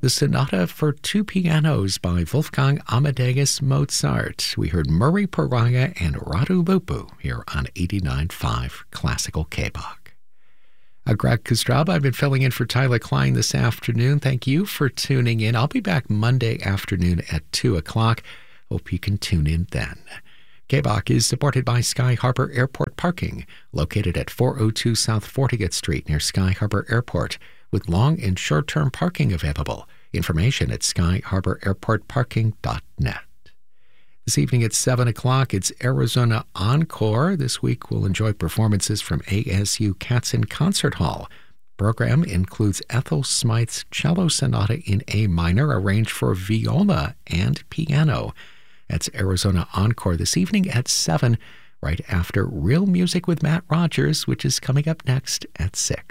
the Sonata for Two Pianos by Wolfgang Amadeus Mozart. We heard Murray Pariah and Radu Lupu here on 89.5 Classical KBOC. Greg Kostraba, I've been filling in for Tyler Klein this afternoon. Thank you for tuning in. I'll be back Monday afternoon at 2 o'clock. Hope you can tune in then. KBOC is supported by Sky Harbor Airport Parking, located at 402 South 40th Street near Sky Harbor Airport, with long and short-term parking available. Information at skyharbораirportparking.net. This evening at 7 o'clock, it's Arizona Encore. This week we'll enjoy performances from ASU Katzen Concert Hall. The program includes Ethel Smythe's Cello Sonata in A minor, arranged for viola and piano. That's Arizona Encore this evening at 7, right after Real Music with Matt Rogers, which is coming up next at 6.